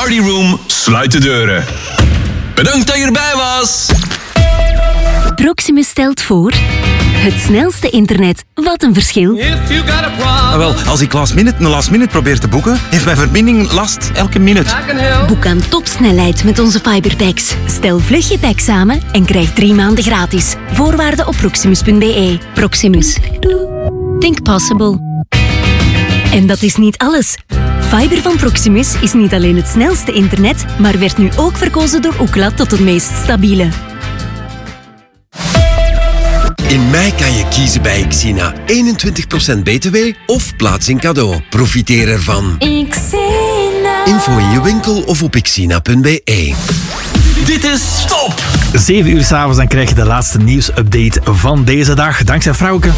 Party Room sluit de deuren. Bedankt dat je erbij was. Proximus stelt voor... Het snelste internet. Wat een verschil. Wel, als ik last minute probeer te boeken, heeft mijn verbinding last elke minuut. Boek aan topsnelheid met onze fiberpacks. Stel vlug je pack samen en krijg 3 maanden gratis. Voorwaarden op proximus.be. Proximus. Think possible. En dat is niet alles. Fiber van Proximus is niet alleen het snelste internet, maar werd nu ook verkozen door Ookla tot het meest stabiele. In mei kan je kiezen bij Xina. 21% BTW of plaatsing cadeau. Profiteer ervan. Xina. Info in je winkel of op xina.be. Dit is Top. 7 uur 's avonds, dan krijg je de laatste nieuwsupdate van deze dag. Dankzij Frauke.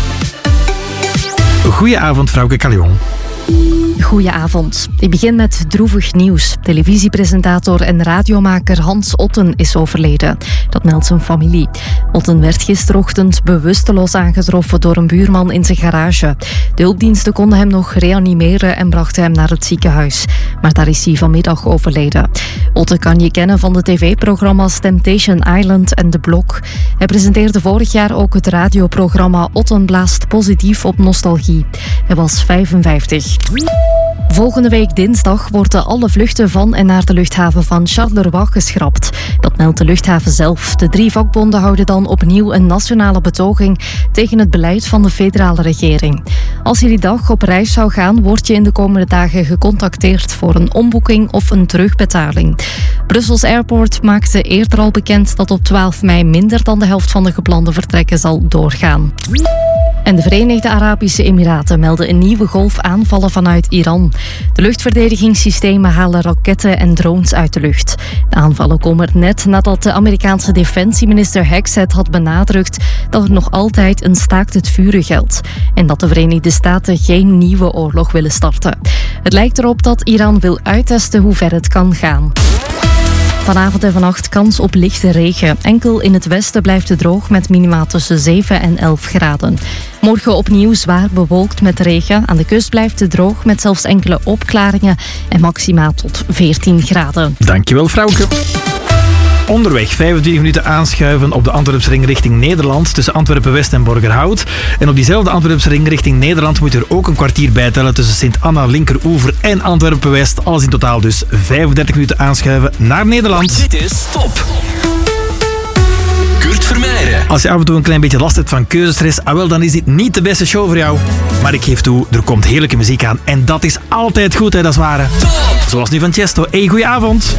Goedenavond, Frauke Callion. Goedenavond. Ik begin met droevig nieuws. Televisiepresentator en radiomaker Hans Otten is overleden. Dat meldt zijn familie. Otten werd gisterochtend bewusteloos aangetroffen door een buurman in zijn garage. De hulpdiensten konden hem nog reanimeren en brachten hem naar het ziekenhuis. Maar daar is hij vanmiddag overleden. Otten kan je kennen van de tv-programma's Temptation Island en The Block. Hij presenteerde vorig jaar ook het radioprogramma Otten blaast positief op nostalgie. Hij was 55. Volgende week dinsdag worden alle vluchten van en naar de luchthaven van Charleroi geschrapt. Dat meldt de luchthaven zelf. De 3 vakbonden houden dan opnieuw een nationale betoging tegen het beleid van de federale regering. Als je die dag op reis zou gaan, word je in de komende dagen gecontacteerd voor een omboeking of een terugbetaling. Brussels Airport maakte eerder al bekend dat op 12 mei minder dan de helft van de geplande vertrekken zal doorgaan. En de Verenigde Arabische Emiraten melden een nieuwe golf aanvallen vanuit Iran. De luchtverdedigingssystemen halen raketten en drones uit de lucht. De aanvallen komen net nadat de Amerikaanse defensieminister Hexet had benadrukt dat er nog altijd een staakt het vuren geldt. En dat de Verenigde Staten geen nieuwe oorlog willen starten. Het lijkt erop dat Iran wil uittesten hoe ver het kan gaan. Vanavond en vannacht kans op lichte regen. Enkel in het westen blijft het droog met minima tussen 7 en 11 graden. Morgen opnieuw zwaar bewolkt met regen. Aan de kust blijft het droog met zelfs enkele opklaringen en maxima tot 14 graden. Dankjewel, Frauke. Onderweg 25 minuten aanschuiven op de Antwerpsring richting Nederland tussen Antwerpen-West en Borgerhout. En op diezelfde Antwerpsring richting Nederland moet je er ook een kwartier bij tellen tussen Sint-Anna, Linkeroever en Antwerpen-West. Alles in totaal dus 35 minuten aanschuiven naar Nederland. Dit is Top. Kurt Vermeijren. Als je af en toe een klein beetje last hebt van keuzestress, dan is dit niet de beste show voor jou. Maar ik geef toe, er komt heerlijke muziek aan en dat is altijd goed, hè, dat is waar. Zoals nu van Chesto. Hey, goeie avond.